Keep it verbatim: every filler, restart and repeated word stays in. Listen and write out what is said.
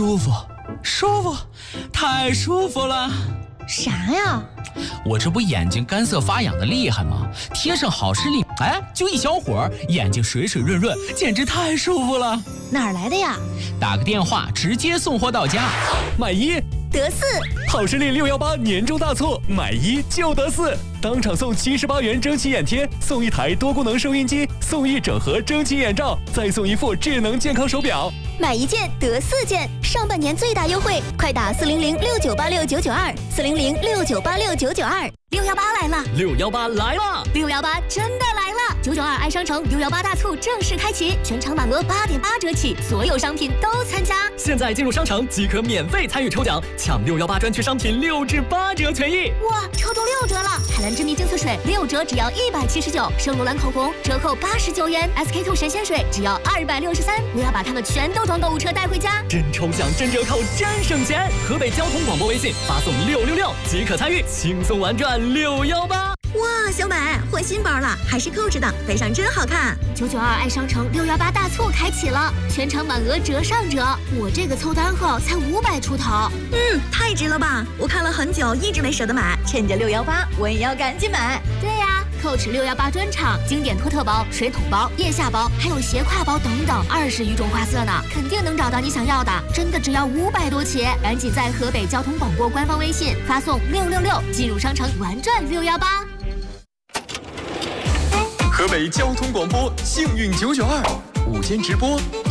舒服，舒服，太舒服了。 啥呀？ 我这不眼睛干涩发痒的厉害吗？贴上好视力，哎，就一小会儿，眼睛水水润润，简直太舒服了。 哪儿来的呀？ 打个电话，直接送货到家。 买一得四， 好视力六幺八年终大促，买一就得四，当场送七十八元蒸汽眼贴，送一台多功能收音机，送一整盒蒸汽眼罩，再送一副智能健康手表。 买一件得四件，上半年最大优惠，快打四零零六九八六九九二，四零零六九八六九九二。六幺八来了， 六幺八来了， 六幺八真的来了！九九二爱商城六幺八大促正式开启，全场满额八点八折起，所有商品都参加。 现在进入商城即可免费参与抽奖，抢六幺八专区商品六至八折权益。 哇，抽中六折了！海蓝之谜净色水六折只要一百七十九，圣罗兰口红折扣八十九元 ，S K two 神仙水只要二百六十三。我要把它们全都装购物车带回家。 真抽奖，真折扣，真省钱！河北交通广播微信发送六六六即可参与，轻松玩转六幺八。 哇，小美换新包了，还是 Coach 的，背上真好看。九九二爱商城六幺八大促开启了，全场满额折上折。我这个凑单后才五百出头，嗯，太值了吧！我看了很久，一直没舍得买，趁着六幺八，我也要赶紧买。对呀，Coach 六幺八专场，经典托特包、水桶包、腋下包，还有斜挎包等等，二十余种花色呢，肯定能找到你想要的。真的只要五百多起，赶紧在河北交通广播官方微信发送六六六进入商城玩转六幺八。 河北交通广播幸运九九二午间直播。